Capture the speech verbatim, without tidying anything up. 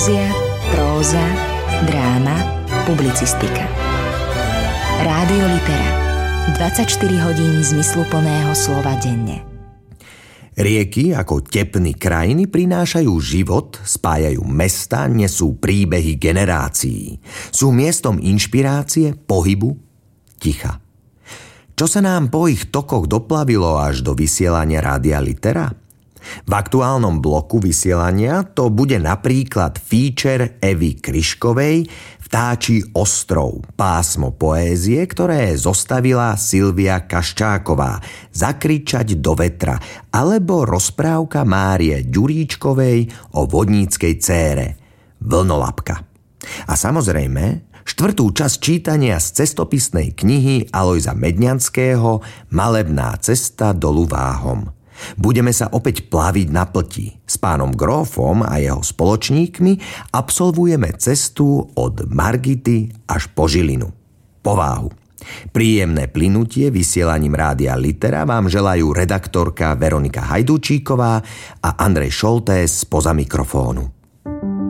Poézia, próza, dráma, publicistika. Rádio Litera. dvadsaťštyri hodín zmysluplného slova denne. Rieky ako tepny krajiny prinášajú život, spájajú mesta, nesú príbehy generácií. Sú miestom inšpirácie, pohybu, ticha. Čo sa nám po ich tokoch doplavilo až do vysielania Rádia Litera? V aktuálnom bloku vysielania to bude napríklad feature Evy Kryškovej Vtáčí ostrov, pásmo poézie, ktoré zostavila Silvia Kaščáková, Zakričať do vetra, alebo rozprávka Márie Ďuríčkovej o vodníckej dcére, Vlnolapka. A samozrejme, štvrtú časť čítania z cestopisnej knihy Alojza Medňanského Malebná cesta dolu Váhom. Budeme sa opäť plaviť na plti. S pánom Grófom a jeho spoločníkmi absolvujeme cestu od Margity až po Žilinu. Po Váhu. Príjemné plynutie vysielaním Rádia Litera vám želajú redaktorka Veronika Hajdúčíková a Andrej Šoltés spoza mikrofónu.